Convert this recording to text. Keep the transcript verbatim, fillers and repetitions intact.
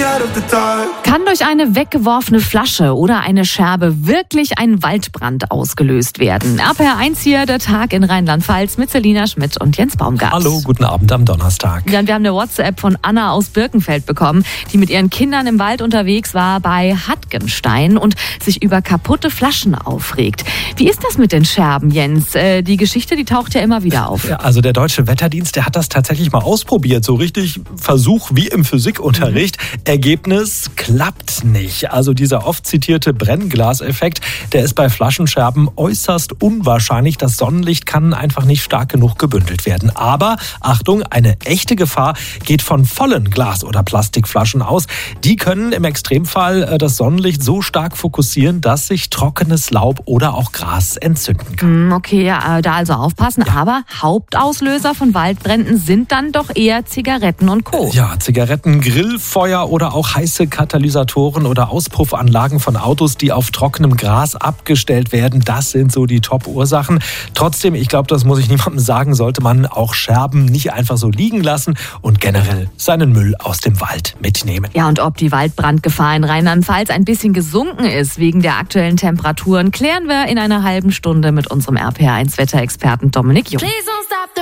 Kann durch eine weggeworfene Flasche oder eine Scherbe wirklich ein Waldbrand ausgelöst werden? R P R eins hier, der Tag in Rheinland-Pfalz mit Selina Schmidt und Jens Baumgart. Hallo, guten Abend am Donnerstag. Ja, wir haben eine WhatsApp von Anna aus Birkenfeld bekommen, die mit ihren Kindern im Wald unterwegs war bei Hattgenstein und sich über kaputte Flaschen aufregt. Wie ist das mit den Scherben, Jens? Äh, die Geschichte, die taucht ja immer wieder auf. Ja, also der Deutsche Wetterdienst, der hat das tatsächlich mal ausprobiert. So richtig Versuch wie im Physikunterricht. Mhm. Ergebnis klappt nicht. Also dieser oft zitierte Brennglaseffekt, der ist bei Flaschenscherben äußerst unwahrscheinlich. Das Sonnenlicht kann einfach nicht stark genug gebündelt werden. Aber, Achtung, eine echte Gefahr geht von vollen Glas- oder Plastikflaschen aus. Die können im Extremfall das Sonnenlicht so stark fokussieren, dass sich trockenes Laub oder auch Gras entzünden kann. Okay, ja, da also aufpassen. Ja. Aber Hauptauslöser von Waldbränden sind dann doch eher Zigaretten und Co. Ja, Zigaretten, Grillfeuer oder auch heiße Katalysatoren oder Auspuffanlagen von Autos, die auf trockenem Gras abgestellt werden. Das sind so die Top-Ursachen. Trotzdem, ich glaube, das muss ich niemandem sagen, sollte man auch Scherben nicht einfach so liegen lassen und generell seinen Müll aus dem Wald mitnehmen. Ja, und ob die Waldbrandgefahr in Rheinland-Pfalz ein bisschen gesunken ist wegen der aktuellen Temperaturen, klären wir in einer halben Stunde mit unserem R P R eins Wetterexperten Dominik Jung.